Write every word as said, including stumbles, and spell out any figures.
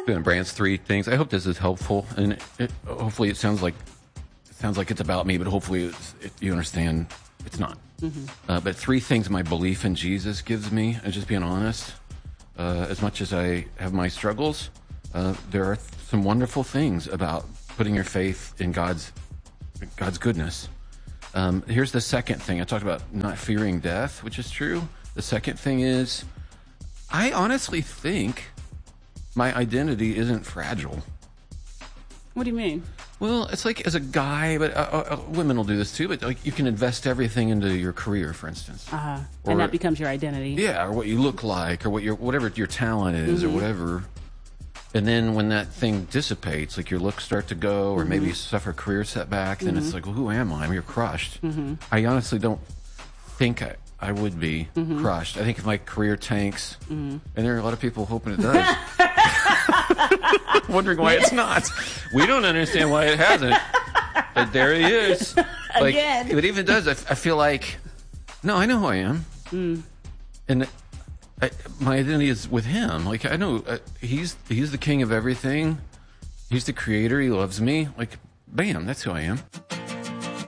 Ben Brandt's three things. I hope this is helpful, and it, it, hopefully it sounds like it sounds like it's about me, but hopefully it's, it, you understand it's not. Mm-hmm. Uh, but three things my belief in Jesus gives me, and just being honest, uh, as much as I have my struggles, uh, there are some wonderful things about putting your faith in God's God's goodness. Um, here's the second thing. I talked about not fearing death, which is true. The second thing is, I honestly think my identity isn't fragile. What do you mean? Well, it's like as a guy, but uh, uh, women will do this too, but like you can invest everything into your career, for instance. Uh-huh. And that becomes your identity. Yeah, or what you look like, or what your whatever your talent is, mm-hmm. or whatever. And then when that thing dissipates, like your looks start to go, or mm-hmm. maybe you suffer a career setback, then mm-hmm. it's like, well, who am I? You're crushed. Mm-hmm. I honestly don't think I, I would be mm-hmm. crushed. I think if my career tanks, mm-hmm. and there are a lot of people hoping it does, wondering why it's not. We don't understand why it hasn't. But there he is. Like, Again. But even does, I, I feel like, no, I know who I am. Mm. And I, my identity is with him. Like, I know uh, he's he's the king of everything. He's the creator. He loves me. Like, bam, that's who I am.